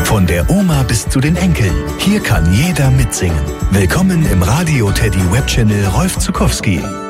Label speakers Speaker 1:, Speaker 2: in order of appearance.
Speaker 1: Von der Oma bis zu den Enkeln. Hier kann jeder mitsingen. Willkommen im Radio Teddy Webchannel Rolf Zuckowski.